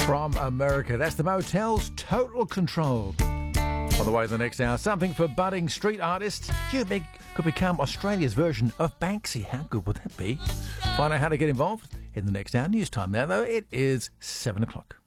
From America, that's the Motels, Total Control. On the way to the next hour, something for budding street artists. You could become Australia's version of Banksy. How good would that be? Find out how to get involved in the next hour. News time now, though. It is 7 o'clock.